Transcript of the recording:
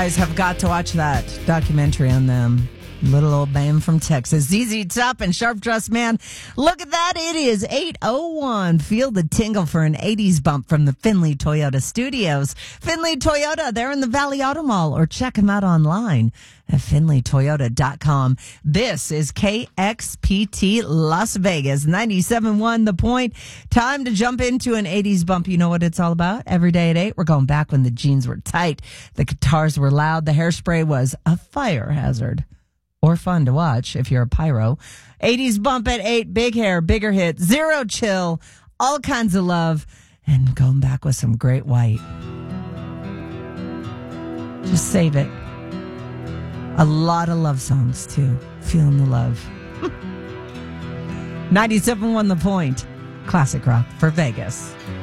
Guys have got to watch that documentary on them. Little old band from Texas, ZZ Top and Sharp Dressed Man. Look at that. It is 8:01. Feel the tingle for an 80s bump from the Findlay Toyota Studios. Findlay Toyota, they're in the Valley Auto Mall, or check them out online at FindlayToyota.com. This is KXPT Las Vegas, 97.1 The Point. Time to jump into an 80s bump. You know what it's all about? Every day at 8, we're going back when the jeans were tight, the guitars were loud, the hairspray was a fire hazard. Or fun to watch if you're a pyro. 80s bump at 8, big hair, bigger hit, zero chill, all kinds of love, and going back with some great white. Just save it. A lot of love songs, too. Feeling the love. 97.1 The Point. Classic rock for Vegas.